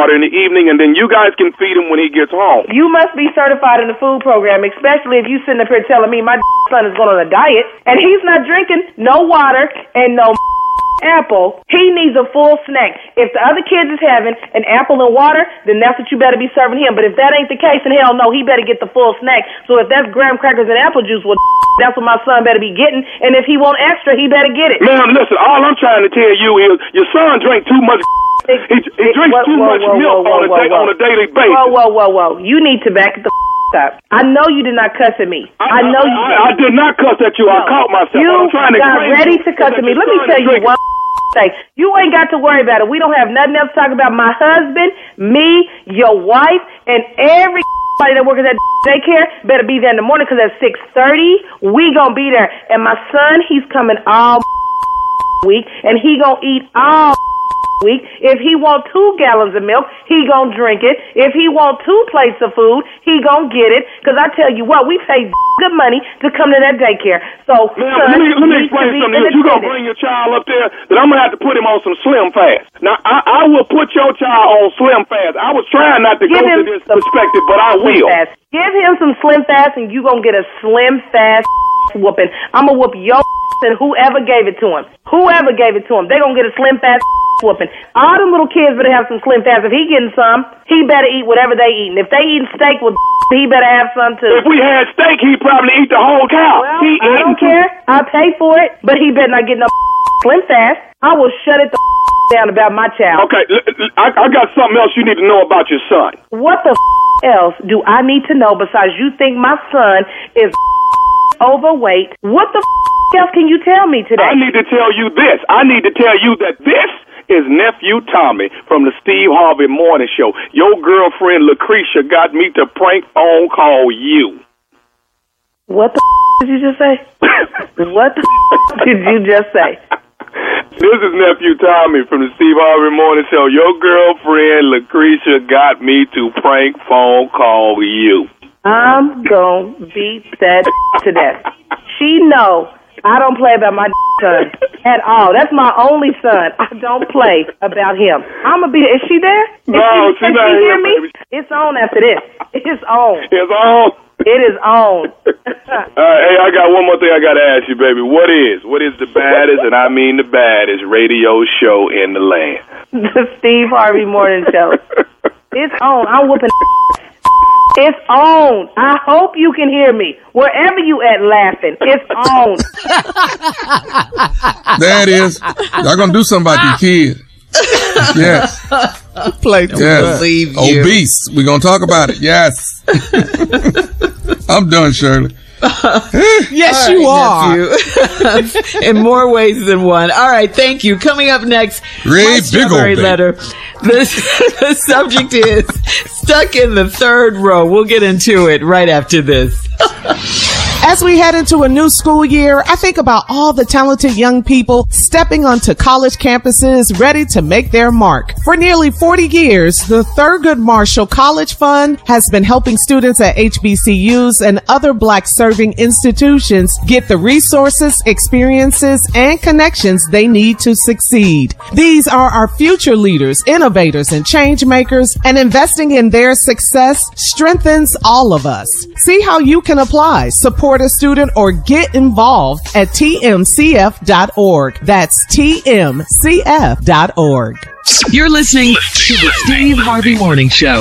water in the evening, and then you guys can feed him when he gets home. You must be certified in the food program, especially if you sitting up here telling me my son is going on a diet, and he's not drinking no water and no apple. He needs a full snack. If the other kids is having an apple and water, then that's what you better be serving him. But if that ain't the case, then hell no, he better get the full snack. So if that's graham crackers and apple juice, well, that's what my son better be getting. And if he want extra, he better get it. Ma'am, listen, all I'm trying to tell you is your son drank too much. He drinks too much milk on a daily basis. Whoa. You need to back the up. I know you did not cuss at me. I know you did. I did not cuss at you. No. I caught myself. You got ready to cuss at me. Let me tell you one thing. You ain't got to worry about it. We don't have nothing else to talk about. My husband, me, your wife, and everybody that works at daycare better be there in the morning because at 6:30, we gonna be there. And my son, he's coming all week, and he gonna eat all week. If he want 2 gallons of milk, he gonna drink it. If he want 2 plates of food, he gonna get it. Because I tell you what, we pay good money to come to that daycare. So, let me explain something. If you gonna bring your child up there, then I'm gonna have to put him on some Slim Fast. Now, I will put your child on Slim Fast. I was trying not to go to this perspective, but I will. Give him some Slim Fast, and you gonna get a Slim Fast whooping. I'm gonna whoop your and whoever gave it to him. Whoever gave it to him, they gonna get a Slim Fast whooping. All them little kids better have some Slim Fast. If he getting some, he better eat whatever they eating. If they eating steak with he better have some too. If we had steak, he'd probably eat the whole cow. Well, I don't care. I'll pay for it, but he better not get no Slim Fast. I will shut it down about my child. Okay, I got something else you need to know about your son. What the else do I need to know besides you think my son is overweight? What the else can you tell me today? I need to tell you this. I need to tell you that this is Nephew Tommy from the Steve Harvey Morning Show. Your girlfriend Lucretia got me to prank phone call you. What the did you just say? What the did you just say? This is Nephew Tommy from the Steve Harvey Morning Show. Your girlfriend Lucretia got me to prank phone call you. I'm gonna beat that to death. She know I don't play about my son at all. That's my only son. I don't play about him. I'm gonna be. Is she there? No, she's not here. Hear me? Baby. It's on after this. It's on. It's on. It is on. Hey, I got one more thing I got to ask you, baby. What is the baddest, and I mean the baddest, radio show in the land? The Steve Harvey Morning Show. It's on. I'm whooping. It's on. I hope you can hear me. Wherever you at laughing, it's on. There it is. Y'all going to do something about these kids. Yes. Believe you. Obese. We're going to talk about it. Yes. I'm done, Shirley. Yes, you are. In more ways than one. All right, thank you. Coming up next, Ray Biggle letter. The subject is stuck in the third row. We'll get into it right after this. As we head into a new school year, I think about all the talented young people stepping onto college campuses ready to make their mark. For nearly 40 years, the Thurgood Marshall College Fund has been helping students at HBCUs and other Black-serving institutions get the resources, experiences, and connections they need to succeed. These are our future leaders, innovators, and change makers, and investing in their success strengthens all of us. See how you can apply, support a student, or get involved at tmcf.org. That's tmcf.org. You're listening to the Steve Harvey Morning Show.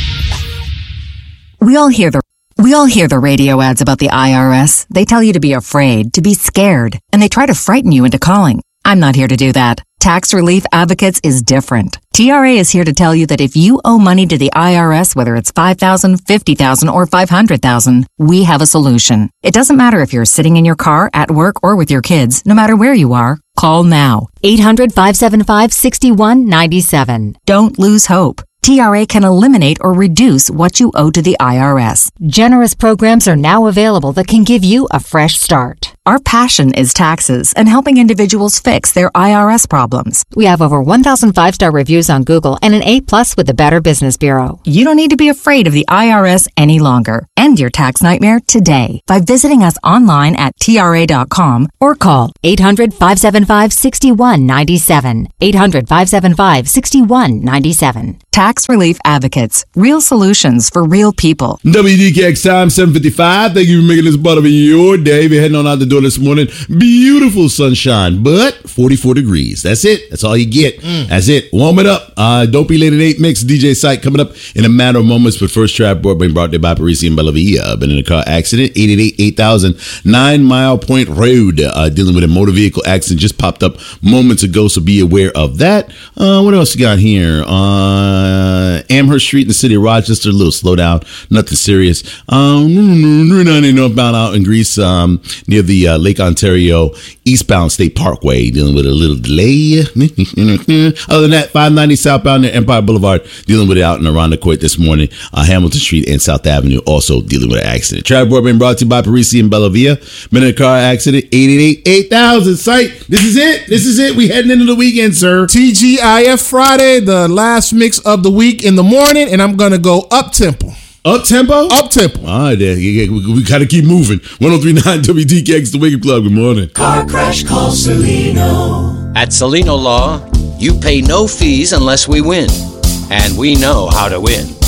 We all hear the radio ads about the IRS. They tell you to be afraid, to be scared, and they try to frighten you into calling. I'm not here to do that. Tax Relief Advocates is different. TRA is here to tell you that if you owe money to the IRS, whether it's $5,000, $50,000, or $500,000, we have a solution. It doesn't matter if you're sitting in your car, at work, or with your kids. No matter where you are, call now. 800-575-6197. Don't lose hope. TRA can eliminate or reduce what you owe to the IRS. Generous programs are now available that can give you a fresh start. Our passion is taxes and helping individuals fix their IRS problems. We have over 1,000 5-star reviews on Google and an A+ with the Better Business Bureau. You don't need to be afraid of the IRS any longer. End your tax nightmare today by visiting us online at TRA.com or call 800-575-6197. 800-575-6197. Tax Tax Relief Advocates. Real solutions for real people. WDKX time, 7:55. Thank you for making this part of your day. We're heading on out the door this morning. Beautiful sunshine, but 44 degrees. That's it. That's all you get. That's it. Warm it up. Don't be late at 8 mix. DJ Psych coming up in a matter of moments. But first, Trap Broadband brought to you by Parisi and Bellavia. Been in a car accident. 888-8000 9 Mile Point Road. Dealing with a motor vehicle accident. Just popped up moments ago, so be aware of that. What else you got here? Amherst Street in the city of Rochester. A little slowdown. Nothing serious. Northbound out in Greece, near the Lake Ontario eastbound State Parkway, dealing with a little delay. Other than that, 590 southbound near Empire Boulevard, dealing with it out in around the court this morning. Hamilton Street and South Avenue, also dealing with an accident. Traffic report been brought to you by Parisi and Bellavia. Been in a car accident. 888-8000. Site. This is it. This is it. We heading into the weekend, sir. TGIF Friday, the last mix of the week in the morning, and I'm gonna go up tempo. Up tempo? Up tempo. All right, we gotta keep moving. 103.9 WDKX, the Wake Up Club. Good morning. Car crash, call Celino. At Celino Law, you pay no fees unless we win. And we know how to win.